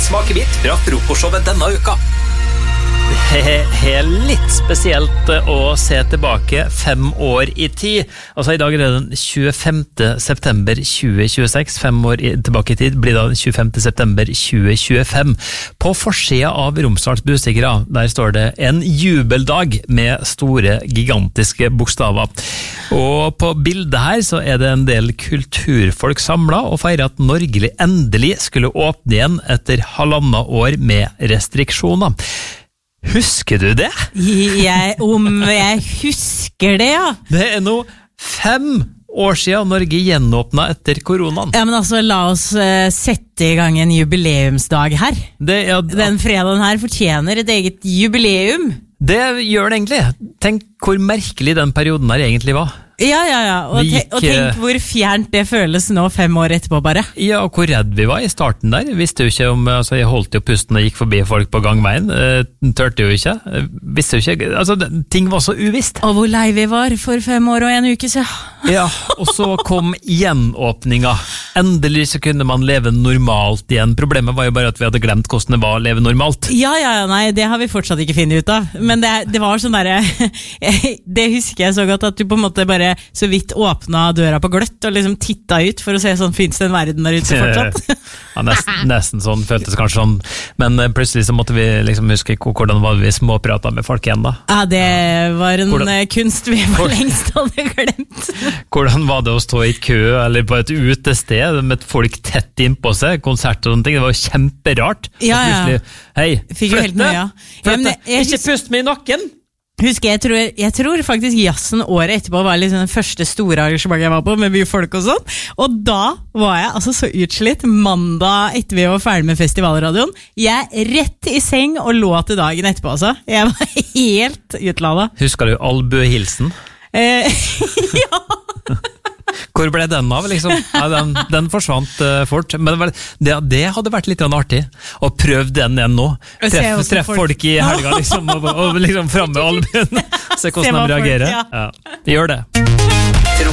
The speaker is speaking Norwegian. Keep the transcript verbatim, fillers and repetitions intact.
smakebit fra frokostshowet denne uka. Det er litt spesielt å se tilbake fem år i tid. Altså i dag er det den tjuefemte september tjue tjueseks. Fem år tilbake i tid blir det den tjuefemte september tjue tjuefem. På forsida av Romsdals Budstikkere, der står det en jubeldag med store, gigantiske bokstaver. Og på bildet her så er det en del kulturfolk samlet og feirer at Norge endelig skulle åpne igjen etter halvannet år med restriksjoner. Husker du det? Jeg, om jeg husker det, ja. Det er nå fem år siden Norge gjenåpnet etter koronaen. Ja, men altså, la oss uh, sette i gang en jubileumsdag her. Det, ja, Den fredagen her fortjener et eget jubileum. Det gjør det egentlig. Tenk hvor merkelig den perioden her egentlig var. Ja, ja, ja. Og, gikk, te og tenk hvor fjernt det føles nå fem år etterpå bare. Ja, og hvor redd vi var i starten der. Visste jo ikke om, altså jeg holdt jo pusten og gikk forbi folk på gangveien. Eh, tørte jo ikke. Visste jo ikke, altså ting var så uvisst. Og hvor lei vi var for fem år og en uke siden. Ja, og så kom gjenåpninga. Endelig så kunne man leve normalt igjen. Problemet var jo bare at vi hadde glemt hvordan det var å leve normalt. Ja, ja, nei, det har vi fortsatt ikke funnet ut av. Men det, det var sånn der, det husker jeg så godt at du på en måte bare så vidt åpna døra på gløtt og liksom titta ut for å se sånn, finnes det en verden der ute fortsatt? Ja, nesten, nesten sånn, føltes kanskje sånn, men plutselig så måtte vi liksom huske hvordan var vi småpratet med folk igjen da. Ja, det var en hvordan, kunst vi for lengst hadde glemt. Hvordan var det å stå i kø eller på et utested med folk tett innpå seg, konsert og sånne ting, det var jo kjemperart. Ja, ja. Hei, flytte, ja. flytte. Ja, ikke pust meg i nakken! Husker, jeg tror, jeg tror faktisk jazzen året etterpå var liksom den første store arrangementet jeg var på, med mye folk og sånn. Og da var jeg altså så utslitt mandag etter vi var ferdig med festivalradioen. Jeg rett i seng og lå til dagen etterpå, altså. Jeg var helt utladet. Husker du albuehilsen? Eh, ja! Hvor ble den av, liksom? Ja, den, den forsvant uh, fort. Men det, det hadde vært litt annet å prøve den igjen nå. Treff, treff folk. folk i helga, liksom, og, og liksom frem med albuen. Se hvordan de reagerer. Ja. Ja, gjør det.